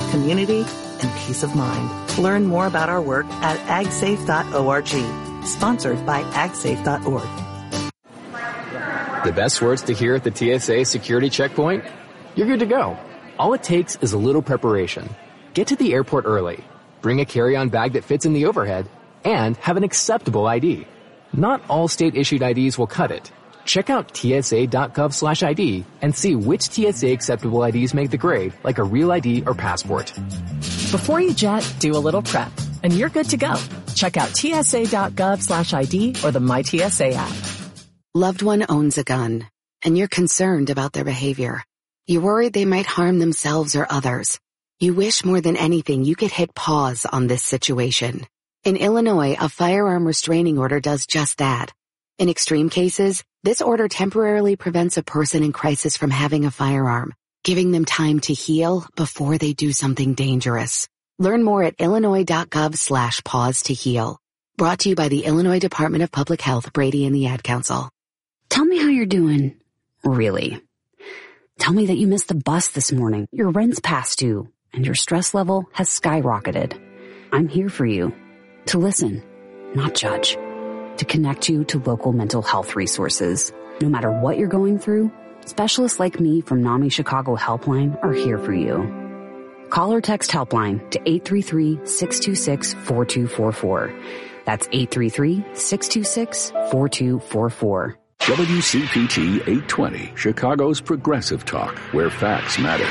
community, and peace of mind. Learn more about our work at agsafe.org. Sponsored by agsafe.org. The best words to hear at the TSA security checkpoint? You're good to go. All it takes is a little preparation. Get to the airport early. Bring a carry-on bag that fits in the overhead. And have an acceptable ID. Not all state-issued IDs will cut it. Check out tsa.gov/ID and see which TSA acceptable IDs make the grade, like a real ID or passport. Before you jet, do a little prep, and you're good to go. Check out tsa.gov/ID or the MyTSA app. Loved one owns a gun, and you're concerned about their behavior. You're worried they might harm themselves or others. You wish more than anything you could hit pause on this situation. In Illinois, a firearm restraining order does just that. In extreme cases, this order temporarily prevents a person in crisis from having a firearm, giving them time to heal before they do something dangerous. Learn more at illinois.gov/pause to heal. Brought to you by the Illinois Department of Public Health, Brady and the Ad Council. Tell me how you're doing. Really. Tell me that you missed the bus this morning, your rent's past due, and your stress level has skyrocketed. I'm here for you. To listen, not judge. To connect you to local mental health resources. No matter what you're going through, specialists like me from NAMI Chicago Helpline are here for you. Call or text Helpline to 833-626-4244. That's 833-626-4244. WCPT 820, Chicago's progressive talk, where facts matter.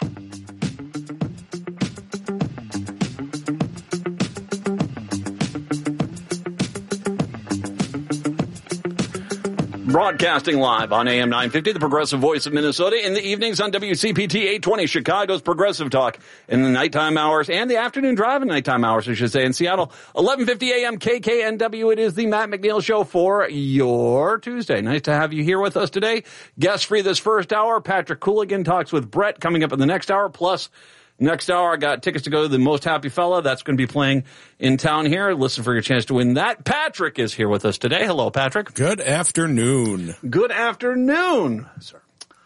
Broadcasting live on AM 950, the progressive voice of Minnesota, in the evenings on WCPT 820, Chicago's progressive talk, in the nighttime hours and the afternoon drive and nighttime hours, I should say, in Seattle. 1150 AM KKNW. It is the Matt McNeil Show for your Tuesday. Nice to have you here with us today. Guest free this first hour. Patrick Cooligan talks with Brett coming up in the next hour. Plus, next hour, I got tickets to go to the Most Happy Fella. That's going to be playing in town here. Listen for your chance to win that. Patrick is here with us today. Hello, Patrick. Good afternoon. Good afternoon, sir.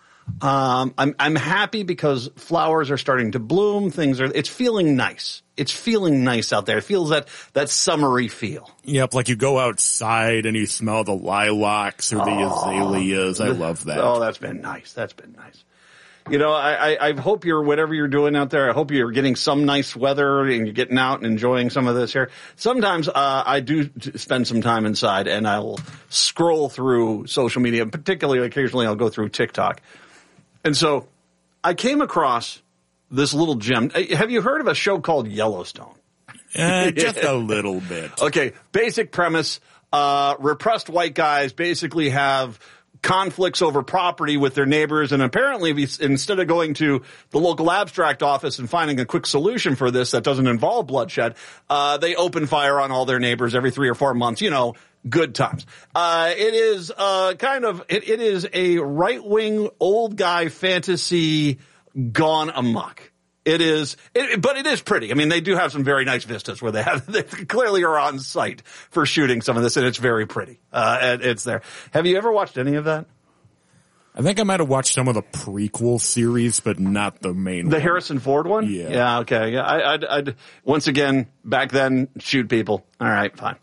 I'm happy because flowers are starting to bloom. It's feeling nice. It's feeling nice out there. It feels that summery feel. Yep, like you go outside and you smell the lilacs or the azaleas. I love that. Oh, that's been nice. That's been nice. You know, I hope whatever you're doing out there, I hope you're getting some nice weather and you're getting out and enjoying some of this here. Sometimes I do spend some time inside and I will scroll through social media, particularly occasionally I'll go through TikTok. And so I came across this little gem. Have you heard of a show called Yellowstone? Just a little bit. Okay, basic premise, repressed white guys basically have conflicts over property with their neighbors, and apparently instead of going to the local abstract office and finding a quick solution for this that doesn't involve bloodshed, they open fire on all their neighbors every 3 or 4 months. You know, good times. It is it is a right-wing old guy fantasy gone amok. But it is pretty. I mean, they do have some very nice vistas where they clearly are on site for shooting some of this, and it's very pretty. And it's there. Have you ever watched any of that? I think I might have watched some of the prequel series, but not the main one. The Harrison Ford one? Yeah. Yeah, okay. Yeah, I'd once again, back then, shoot people. All right, fine.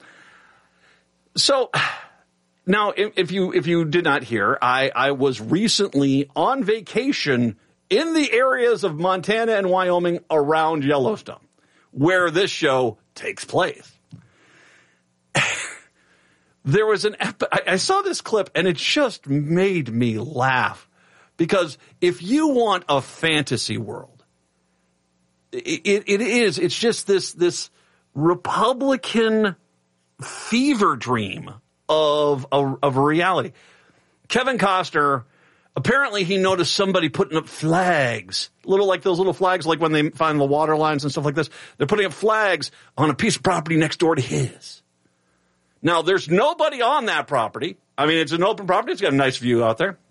So, now, if you did not hear, I was recently on vacation in the areas of Montana and Wyoming around Yellowstone, where this show takes place. There was I saw this clip and it just made me laugh, because if you want a fantasy world, it's just this Republican fever dream of a reality. Kevin Costner, apparently he noticed somebody putting up flags, like those little flags, like when they find the water lines and stuff like this. They're putting up flags on a piece of property next door to his. Now, there's nobody on that property. I mean, it's an open property. It's got a nice view out there.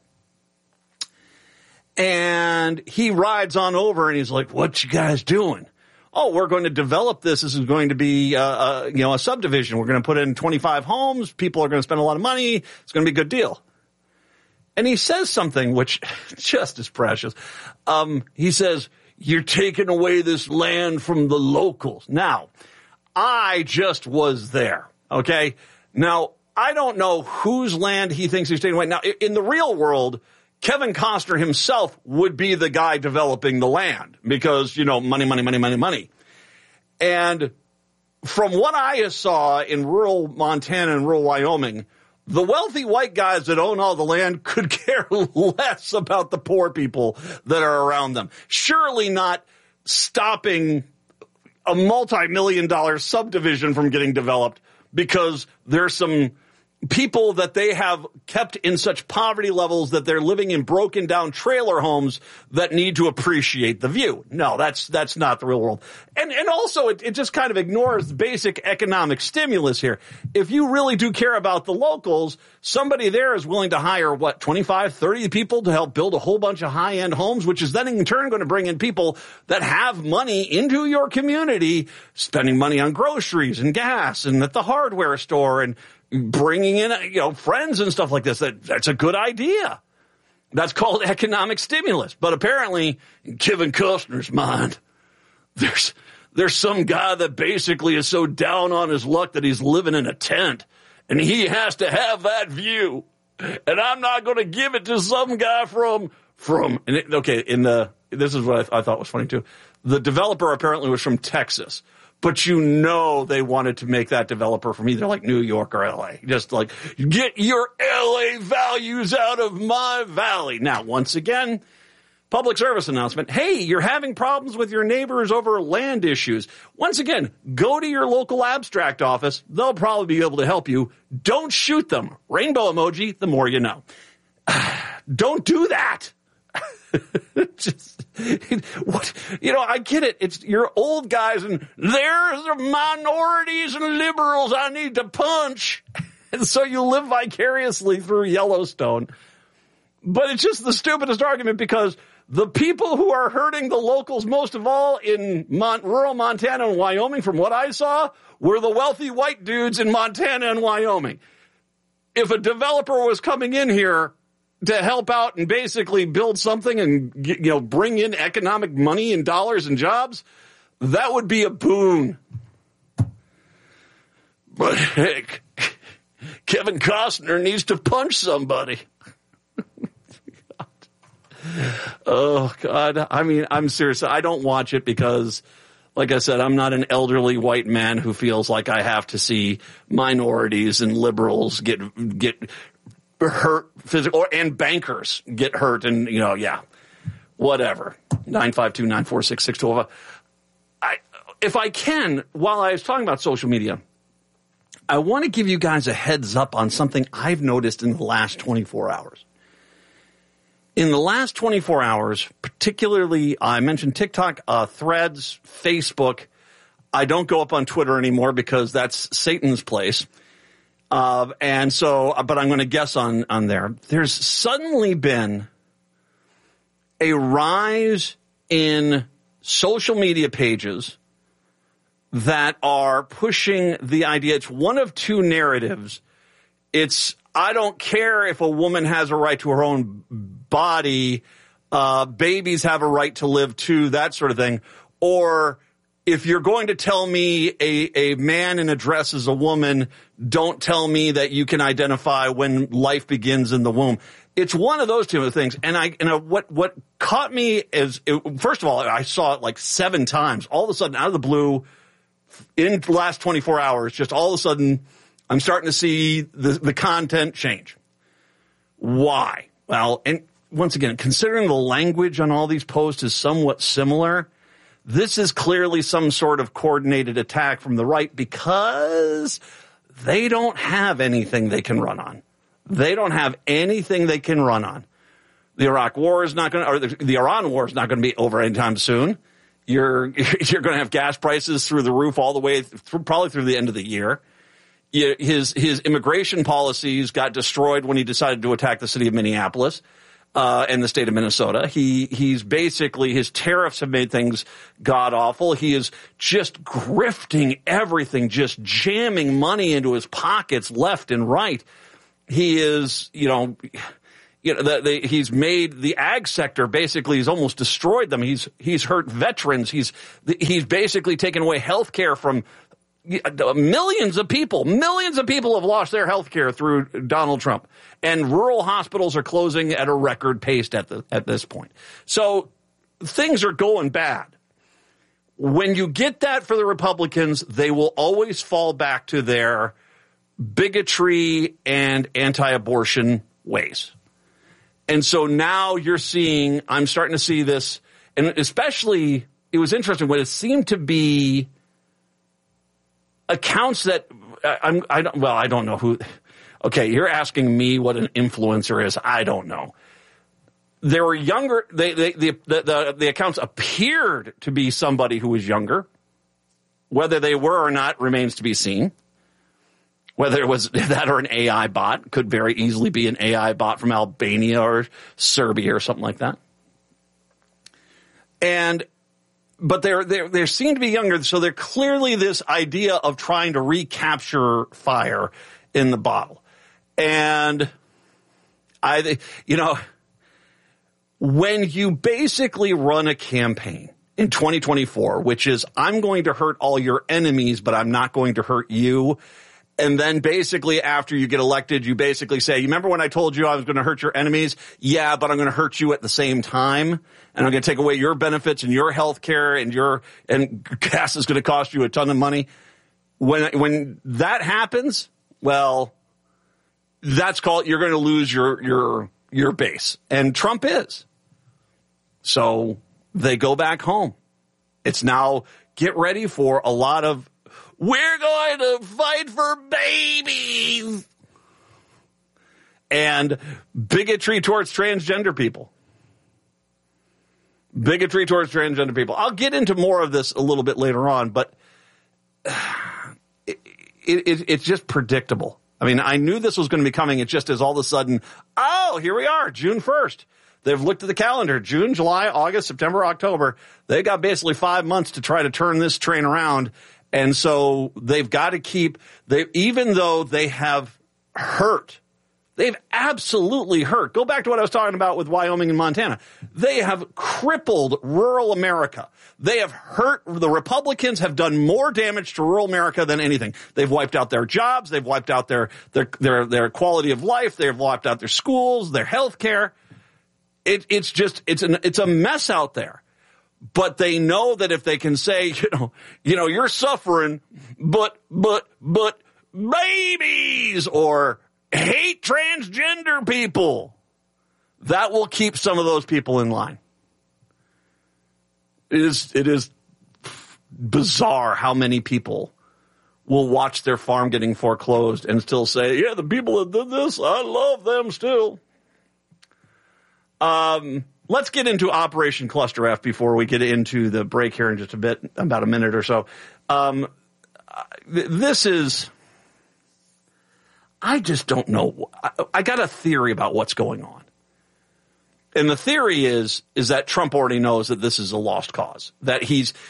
And he rides on over and he's like, "What you guys doing?" "Oh, we're going to develop this. This is going to be, a subdivision. We're going to put in 25 homes. People are going to spend a lot of money. It's going to be a good deal." And he says something which just is precious. He says, you're taking away this land from the locals. Now, I just was there, okay? Now, I don't know whose land he thinks he's taking away. Now, in the real world, Kevin Costner himself would be the guy developing the land because, money, money, money, money, money. And from what I saw in rural Montana and rural Wyoming, the wealthy white guys that own all the land could care less about the poor people that are around them. Surely not stopping a multi-million-dollar subdivision from getting developed because there's some people that they have kept in such poverty levels that they're living in broken down trailer homes that need to appreciate the view. No, that's not the real world. And also it just kind of ignores basic economic stimulus here. If you really do care about the locals, somebody there is willing to hire 25, 30 people to help build a whole bunch of high-end homes, which is then in turn going to bring in people that have money into your community, spending money on groceries and gas and at the hardware store and bringing in, friends and stuff like this. That's a good idea. That's called economic stimulus. But apparently, in Kevin Costner's mind, there's some guy that basically is so down on his luck that he's living in a tent, and he has to have that view. And I'm not going to give it to some guy this is what I thought was funny too. The developer apparently was from Texas. But they wanted to make that developer from either like New York or L.A. Just like, get your L.A. values out of my valley. Now, once again, public service announcement. Hey, you're having problems with your neighbors over land issues. Once again, go to your local abstract office. They'll probably be able to help you. Don't shoot them. Rainbow emoji, the more you know. Don't do that. I get it. It's your old guys and there's minorities and liberals I need to punch. And so you live vicariously through Yellowstone. But it's just the stupidest argument because the people who are hurting the locals most of all in rural Montana and Wyoming, from what I saw, were the wealthy white dudes in Montana and Wyoming. If a developer was coming in here to help out and basically build something and, bring in economic money and dollars and jobs, that would be a boon. But heck, Kevin Costner needs to punch somebody. Oh, God. I mean, I'm serious. I don't watch it because, like I said, I'm not an elderly white man who feels like I have to see minorities and liberals get hurt physically, and bankers get hurt, and whatever. 952-946-6205. If I can, while I was talking about social media, I want to give you guys a heads up on something I've noticed in the last 24 hours. In the last 24 hours, particularly, I mentioned TikTok, Threads, Facebook. I don't go up on Twitter anymore because that's Satan's place. But I'm going to guess on there. There's suddenly been a rise in social media pages that are pushing the idea. It's one of two narratives. It's, I don't care if a woman has a right to her own body, babies have a right to live too, that sort of thing. Or if you're going to tell me a man in a dress is a woman, don't tell me that you can identify when life begins in the womb. It's one of those two things. And what caught me is, first of all, I saw it like 7 times. All of a sudden, out of the blue, in the last 24 hours, just all of a sudden, I'm starting to see the content change. Why? Well, and once again, considering the language on all these posts is somewhat similar, this is clearly some sort of coordinated attack from the right because they don't have anything they can run on. They don't have anything they can run on. The Iraq war is not going to, or the Iran war is not going to be over anytime soon. You're going to have gas prices through the roof all the way through, probably through the end of the year. His immigration policies got destroyed when he decided to attack the city of Minneapolis. And the state of Minnesota. He's basically, his tariffs have made things god awful. He is just grifting everything, just jamming money into his pockets left and right. He is, he's made the ag sector, basically he's almost destroyed them. He's hurt veterans. He's basically taken away health care from millions of people. Millions of people have lost their health care through Donald Trump. And rural hospitals are closing at a record pace at this point. So things are going bad. When you get that for the Republicans, they will always fall back to their bigotry and anti-abortion ways. And so now I'm starting to see this, and especially, it was interesting when it seemed to be accounts that I don't know who. Okay, you're asking me what an influencer is. I don't know. There were younger. The accounts appeared to be somebody who was younger. Whether they were or not remains to be seen. Whether it was that or an AI bot, could very easily be an AI bot from Albania or Serbia or something like that. But they seem to be younger, so they're clearly this idea of trying to recapture fire in the bottle. And when you basically run a campaign in 2024, which is I'm going to hurt all your enemies, but I'm not going to hurt you. And then basically after you get elected, you basically say, you remember when I told you I was going to hurt your enemies? Yeah, but I'm going to hurt you at the same time. And I'm going to take away your benefits and your health care and gas is going to cost you a ton of money. When that happens, well, that's called, you're going to lose your base. And Trump is. So they go back home. It's now get ready for a lot of, we're going to fight for babies and bigotry towards transgender people. Bigotry towards transgender people. I'll get into more of this a little bit later on, but it's just predictable. I mean, I knew this was going to be coming. It's just as all of a sudden, oh, here we are, June 1st. They've looked at the calendar, June, July, August, September, October. They got basically 5 months to try to turn this train around. And so they've got to even though they have hurt, they've absolutely hurt. Go back to what I was talking about with Wyoming and Montana. They have crippled rural America. They have hurt. The Republicans have done more damage to rural America than anything. They've wiped out their jobs. They've wiped out their quality of life. They've wiped out their schools, their health care. It's a mess out there. But they know that if they can say, you're suffering, but babies or hate transgender people, that will keep some of those people in line. It is bizarre how many people will watch their farm getting foreclosed and still say, yeah, the people that did this, I love them still. Let's get into Operation Cluster F before we get into the break here in just a bit, about a minute or so. I just don't know. I got a theory about what's going on. And the theory is that Trump already knows that this is a lost cause. That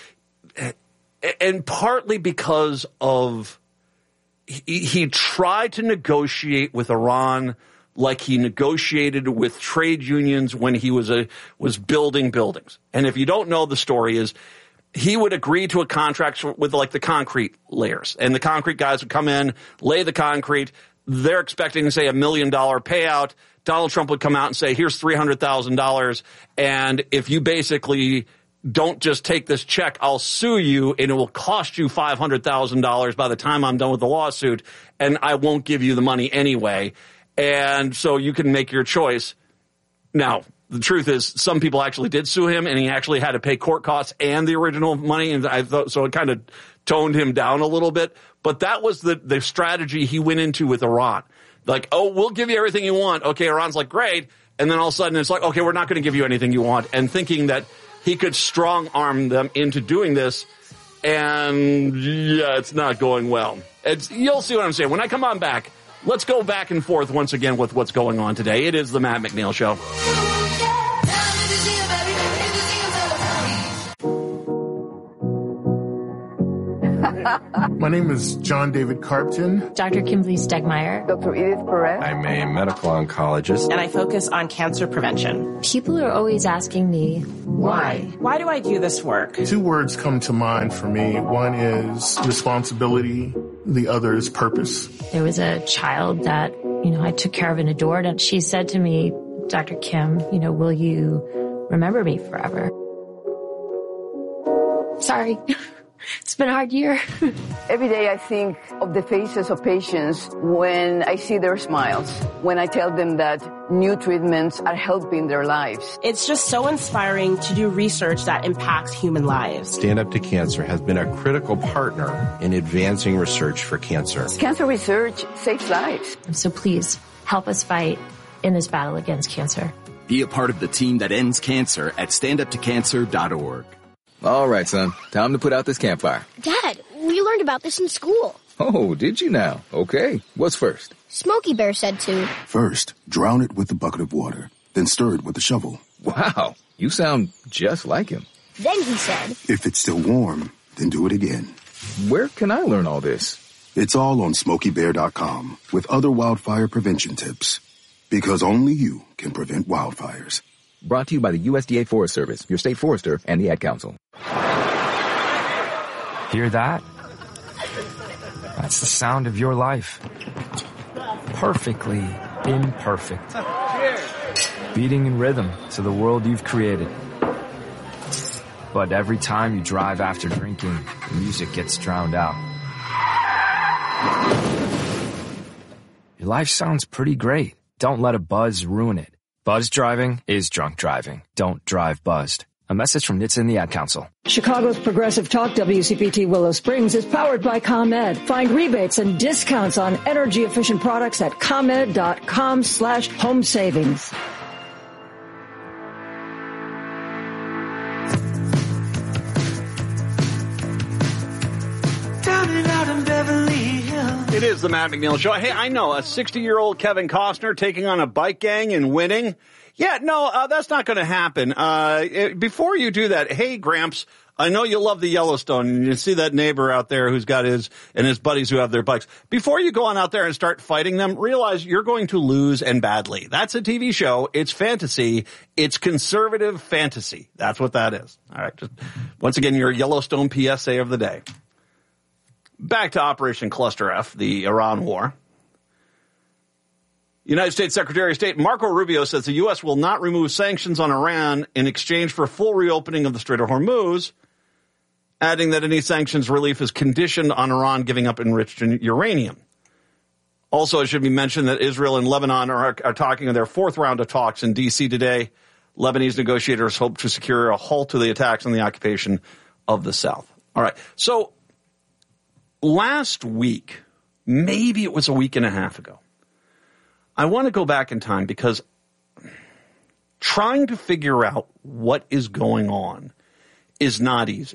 and partly because of, he tried to negotiate with Iran like he negotiated with trade unions when he was building buildings. And if you don't know, the story is he would agree to a contract with like the concrete layers, and the concrete guys would come in, lay the concrete. They're expecting, say, $1 million payout. Donald Trump would come out and say, here's $300,000. And if you basically don't just take this check, I'll sue you and it will cost you $500,000 by the time I'm done with the lawsuit. And I won't give you the money anyway. And so you can make your choice. Now, the truth is some people actually did sue him, and he actually had to pay court costs and the original money. And I thought, so it kind of toned him down a little bit. But that was the strategy he went into with Iran. Like, oh, we'll give you everything you want. Okay, Iran's like, great. And then all of a sudden it's like, okay, we're not going to give you anything you want. And thinking that he could strong arm them into doing this. And yeah, it's not going well. You'll see what I'm saying. When I come on back, let's go back and forth once again with what's going on today. It is the Matt McNeil Show. My name is John David Carpton. Dr. Kimberly Stegmeyer. Dr. Edith Perez. I'm a medical oncologist. And I focus on cancer prevention. People are always asking me, why? Why do I do this work? 2 words come to mind for me. One is responsibility. The other is purpose. There was a child that, I took care of and adored, and she said to me, Dr. Kim, will you remember me forever? Sorry. It's been a hard year. Every day I think of the faces of patients when I see their smiles, when I tell them that new treatments are helping their lives. It's just so inspiring to do research that impacts human lives. Stand Up to Cancer has been a critical partner in advancing research for cancer. Cancer research saves lives. So please help us fight in this battle against cancer. Be a part of the team that ends cancer at standuptocancer.org. All right, son. Time to put out this campfire. Dad, we learned about this in school. Oh, did you now? Okay. What's first? Smokey Bear said to. First, drown it with a bucket of water, then stir it with a shovel. Wow. You sound just like him. Then he said. If it's still warm, then do it again. Where can I learn all this? It's all on SmokeyBear.com with other wildfire prevention tips. Because only you can prevent wildfires. Brought to you by the USDA Forest Service, your state forester, and the Ad Council. Hear that? That's the sound of your life. Perfectly imperfect. Beating in rhythm to the world you've created. But every time you drive after drinking, the music gets drowned out. Your life sounds pretty great. Don't let a buzz ruin it. Buzz driving is drunk driving. Don't drive buzzed. A message from NHTSA and the Ad Council. Chicago's Progressive Talk WCPT Willow Springs is powered by ComEd. Find rebates and discounts on energy-efficient products at ComEd.com/home savings. It is the Matt McNeil Show. Hey, I know, a 60-year-old Kevin Costner taking on a bike gang and winning. Yeah, no, that's not going to happen. Before you do that, hey, Gramps, I know you love the Yellowstone, and you see that neighbor out there who's got his buddies who have their bikes. Before you go on out there and start fighting them, realize you're going to lose, and badly. That's a TV show. It's fantasy. It's conservative fantasy. That's what that is. All right. Just, once again, your Yellowstone PSA of the day. Back to Operation Cluster F, the Iran war. United States Secretary of State Marco Rubio says the U.S. will not remove sanctions on Iran in exchange for full reopening of the Strait of Hormuz, adding that any sanctions relief is conditioned on Iran giving up enriched uranium. Also, it should be mentioned that Israel and Lebanon are talking in their 4th round of talks in D.C. today. Lebanese negotiators hope to secure a halt to the attacks and the occupation of the South. All right, so last week, maybe it was a week and a half ago, I want to go back in time because trying to figure out what is going on is not easy.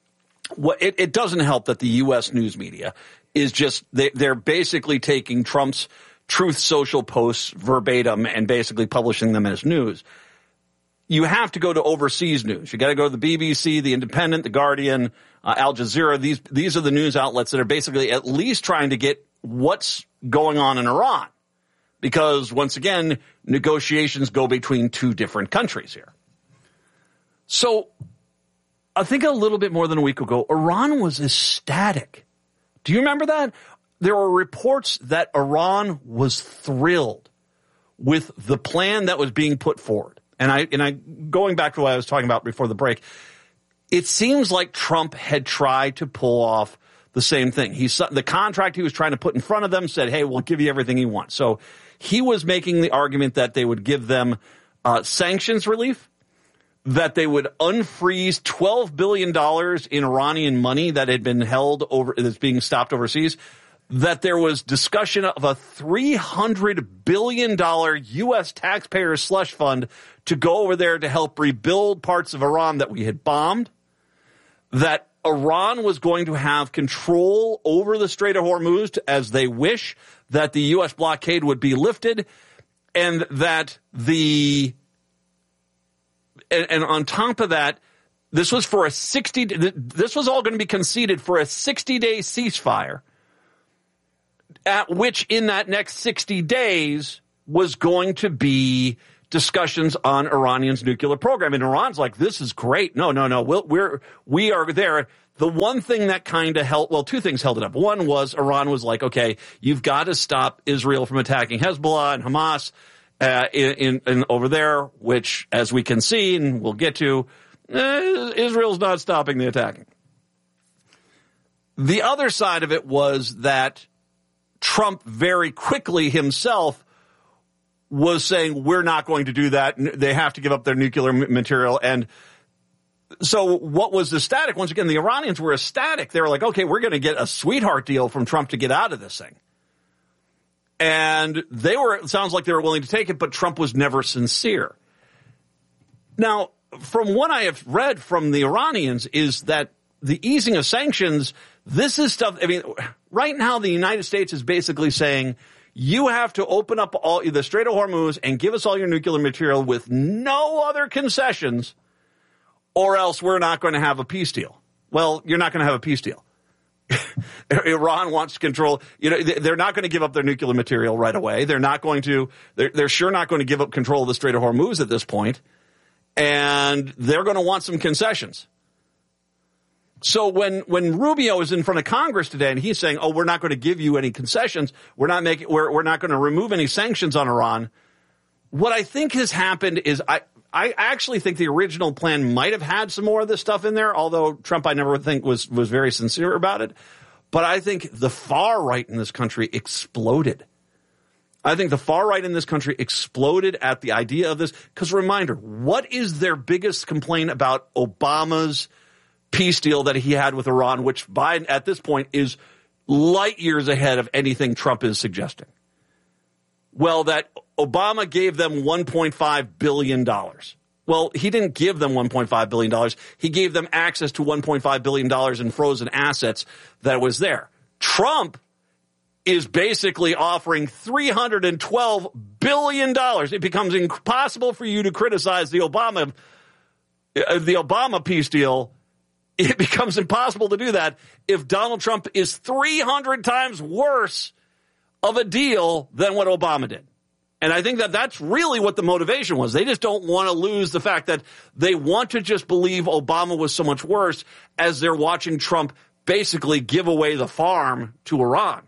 It doesn't help that the U.S. news media is just, they're basically taking Trump's Truth Social posts verbatim and basically publishing them as news. You have to go to overseas news. You got to go to the BBC, the Independent, the Guardian, Al Jazeera. These are the news outlets that are basically at least trying to get what's going on in Iran. Because, once again, negotiations go between 2 different countries here. So, I think a little bit more than a week ago, Iran was ecstatic. Do you remember that? There were reports that Iran was thrilled with the plan that was being put forward. And I going back to what I was talking about before the break, it seems like Trump had tried to pull off the same thing. The contract he was trying to put in front of them said, hey, we'll give you everything you want. So he was making the argument that they would give them sanctions relief, that they would unfreeze $12 billion in Iranian money that had been held over, that's being stopped overseas, that there was discussion of a $300 billion U.S. taxpayer slush fund to go over there to help rebuild parts of Iran that we had bombed, that Iran was going to have control over the Strait of Hormuz as they wish, that the U.S. blockade would be lifted, and that and on top of that, This was for this was all going to be conceded for a 60-day ceasefire, at which in that next 60 days was going to be discussions on Iranian's nuclear program. And Iran's like, this is great. No. We are there. The one thing that kind of held, well, two things held it up. One was Iran was like, okay, you've got to stop Israel from attacking Hezbollah and Hamas in over there, which, as we can see and we'll get to, Israel's not stopping the attacking. The other side of it was that Trump very quickly himself was saying, we're not going to do that. They have to give up their nuclear material. And so what was the static? Once again, the Iranians were ecstatic. They were like, okay, we're going to get a sweetheart deal from Trump to get out of this thing. And it sounds like they were willing to take it, but Trump was never sincere. Now, from what I have read from the Iranians is that the easing of sanctions, this is stuff, I mean, right now the United States is basically saying, you have to open up all the Strait of Hormuz and give us all your nuclear material with no other concessions, or else we're not going to have a peace deal. Well, you're not going to have a peace deal. Iran wants to control, they're not going to give up their nuclear material right away. They're sure not going to give up control of the Strait of Hormuz at this point. And they're going to want some concessions. So when Rubio is in front of Congress today and he's saying, we're not going to give you any concessions, we're not going to remove any sanctions on Iran. What I think has happened is I actually think the original plan might have had some more of this stuff in there, although Trump I never think was very sincere about it. But I think the far right in this country exploded. I think the far right in this country exploded at the idea of this. Because reminder, what is their biggest complaint about Obama's peace deal that he had with Iran, which Biden at this point is light years ahead of anything Trump is suggesting? Well, that Obama gave them $1.5 billion. Well, he didn't give them $1.5 billion. He gave them access to $1.5 billion in frozen assets that was there. Trump is basically offering $312 billion. It becomes impossible for you to criticize the Obama peace deal. It becomes impossible to do that if Donald Trump is 300 times worse of a deal than what Obama did. And I think that that's really what the motivation was. They just don't want to lose the fact that they want to just believe Obama was so much worse as they're watching Trump basically give away the farm to Iran.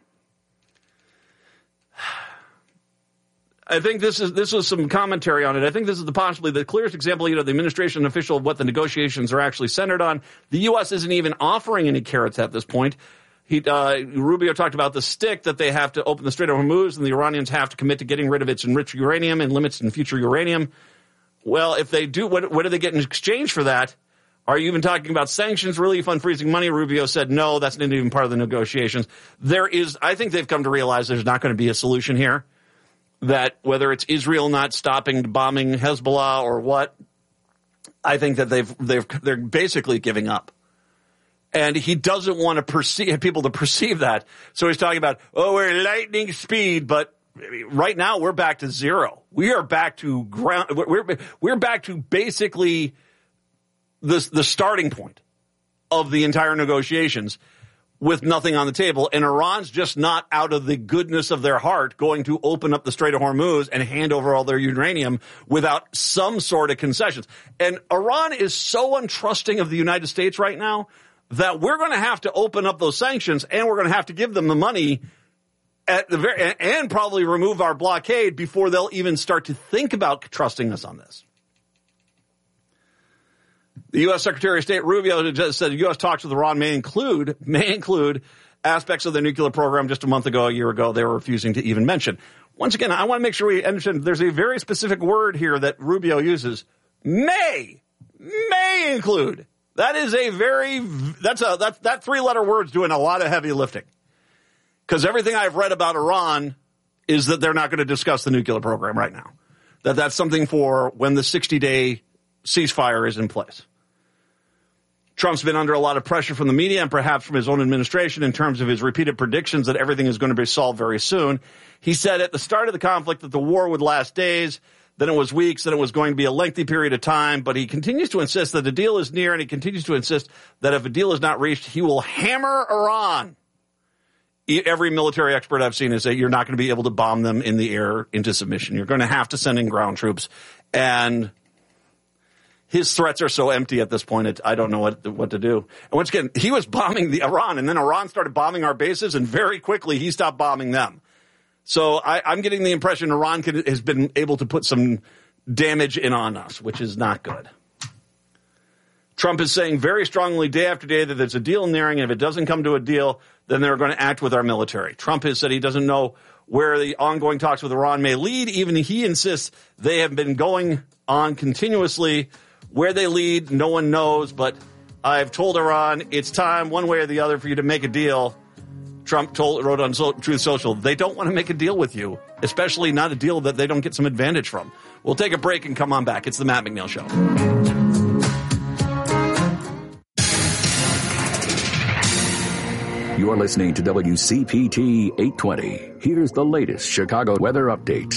I think this was some commentary on it. I think this is possibly the clearest example, the administration official of what the negotiations are actually centered on. The U.S. isn't even offering any carrots at this point. Rubio talked about the stick that they have to open the Strait of Hormuz and the Iranians have to commit to getting rid of its enriched uranium and limits in future uranium. Well, if they do, what do they get in exchange for that? Are you even talking about sanctions, relief, unfreezing money? Rubio said, no, that's not even part of the negotiations. I think they've come to realize there's not going to be a solution here. That whether it's Israel not stopping bombing Hezbollah or what, I think that they're basically giving up. And he doesn't want to people to perceive that. So he's talking about, we're lightning speed, but right now we're back to zero. We are back to ground. We're back to basically the starting point of the entire negotiations with nothing on the table. And Iran's just not out of the goodness of their heart going to open up the Strait of Hormuz and hand over all their uranium without some sort of concessions. And Iran is so untrusting of the United States right now that we're going to have to open up those sanctions and we're going to have to give them the money and probably remove our blockade before they'll even start to think about trusting us on this. The U.S. Secretary of State Rubio just said U.S. talks with Iran may include aspects of their nuclear program. Just a year ago, they were refusing to even mention. Once again, I want to make sure we understand there's a very specific word here that Rubio uses. May include. That is that three-letter word's doing a lot of heavy lifting. Because everything I've read about Iran is that they're not going to discuss the nuclear program right now. That's something for when the 60-day ceasefire is in place. Trump's been under a lot of pressure from the media and perhaps from his own administration in terms of his repeated predictions that everything is going to be solved very soon. He said at the start of the conflict that the war would last days, then it was weeks, then it was going to be a lengthy period of time, but he continues to insist that the deal is near, and he continues to insist that if a deal is not reached, he will hammer Iran. Every military expert I've seen is that you're not going to be able to bomb them in the air into submission. You're going to have to send in ground troops, and his threats are so empty at this point, I don't know what to do. And once again, he was bombing the Iran, and then Iran started bombing our bases, and very quickly he stopped bombing them. So I'm getting the impression Iran has been able to put some damage in on us, which is not good. Trump is saying very strongly day after day that there's a deal nearing, and if it doesn't come to a deal, then they're going to act with our military. Trump has said he doesn't know where the ongoing talks with Iran may lead. Even he insists they have been going on continuously. Where they lead, no one knows, but I've told Iran it's time, one way or the other, for you to make a deal. Trump wrote on Truth Social, they don't want to make a deal with you, especially not a deal that they don't get some advantage from. We'll take a break and come on back. It's the Matt McNeil Show. You're listening to WCPT 820. Here's the latest Chicago weather update.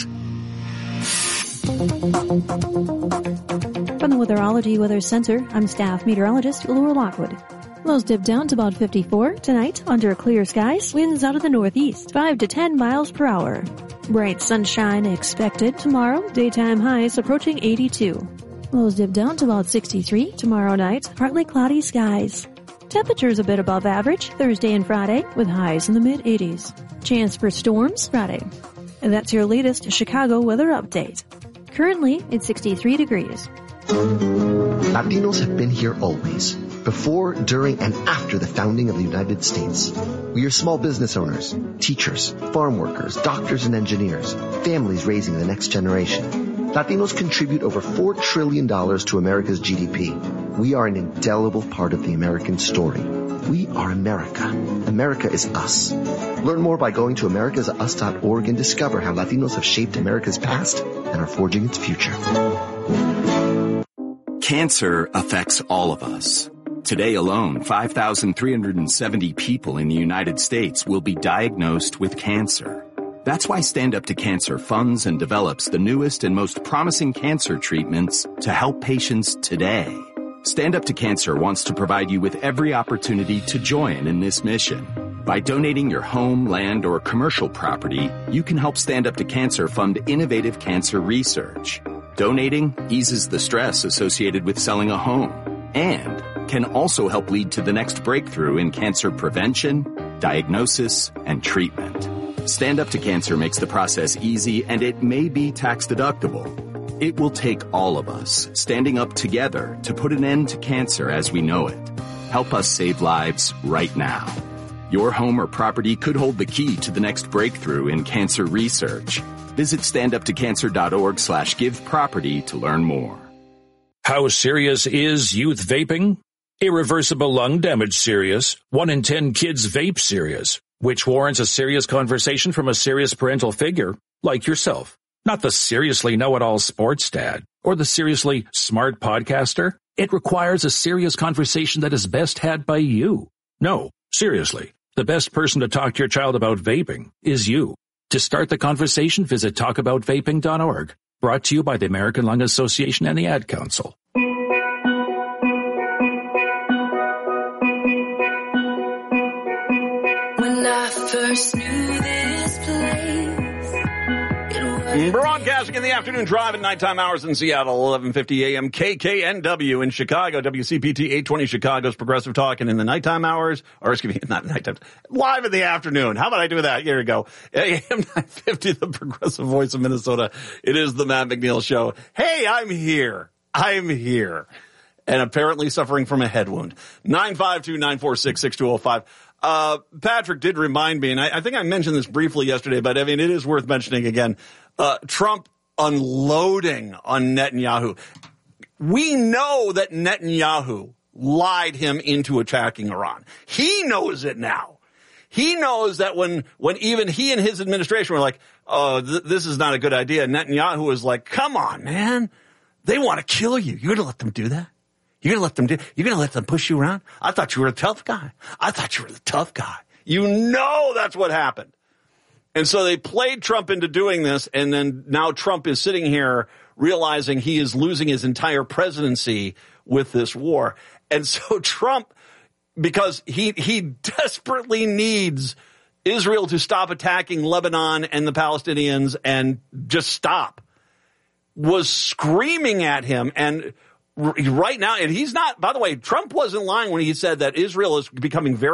From the Weatherology Weather Center, I'm staff meteorologist Laura Lockwood. Lows dip down to about 54 tonight under clear skies. Winds out of the northeast, 5 to 10 miles per hour. Bright sunshine expected tomorrow. Daytime highs approaching 82. Lows dip down to about 63 tomorrow night. Partly cloudy skies. Temperatures a bit above average Thursday and Friday with highs in the mid-80s. Chance for storms Friday. And that's your latest Chicago weather update. Currently, it's 63 degrees. Latinos have been here always, before, during, and after the founding of the United States. We are small business owners, teachers, farm workers, doctors and engineers, families raising the next generation. Latinos contribute over $4 trillion to America's GDP. We are an indelible part of the American story. We are America. America is us. Learn more by going to americasus.org and discover how Latinos have shaped America's past and are forging its future. Cancer affects all of us. Today alone, 5,370 people in the United States will be diagnosed with cancer. That's why Stand Up to Cancer funds and develops the newest and most promising cancer treatments to help patients today. Stand Up to Cancer wants to provide you with every opportunity to join in this mission. By donating your home, land, or commercial property, you can help Stand Up to Cancer fund innovative cancer research. Donating eases the stress associated with selling a home and can also help lead to the next breakthrough in cancer prevention, diagnosis, and treatment. Stand Up to Cancer makes the process easy, and it may be tax deductible. It will take all of us standing up together to put an end to cancer as we know it. Help us save lives right now. Your home or property could hold the key to the next breakthrough in cancer research. Visit standuptocancer.org/giveproperty to learn more. How serious is youth vaping? Irreversible lung damage serious. 1 in 10 kids vape serious, which warrants a serious conversation from a serious parental figure like yourself. Not the seriously know-it-all sports dad or the seriously smart podcaster. It requires a serious conversation that is best had by you. No, seriously, the best person to talk to your child about vaping is you. To start the conversation, visit talkaboutvaping.org. Brought to you by the American Lung Association and the Ad Council. When I first knew this place. Broadcasting in the afternoon drive at nighttime hours in Seattle, 11:50 a.m. KKNW in Chicago, WCPT 820 Chicago's Progressive Talk, and in the nighttime hours, or excuse me, not nighttime, live in the afternoon. How about I do that? Here we go. AM 950, the Progressive Voice of Minnesota. It is the Matt McNeil Show. Hey, I'm here. And apparently suffering from a head wound. 952-946-6205. Patrick did remind me, and I think I mentioned this briefly yesterday, but I mean, it is worth mentioning again. Trump unloading on Netanyahu. We know that Netanyahu lied him into attacking Iran. He knows it now. He knows that when even he and his administration were like, oh, this is not a good idea, Netanyahu was like, come on, man. They want to kill you. You're going to let them do that? You're going to let them push you around? I thought you were a tough guy. You know that's what happened. And so they played Trump into doing this, and then now Trump is sitting here realizing he is losing his entire presidency with this war. And so Trump, because he desperately needs Israel to stop attacking Lebanon and the Palestinians and just stop, was screaming at him. And right now, and he's not, by the way, Trump wasn't lying when he said that Israel is becoming very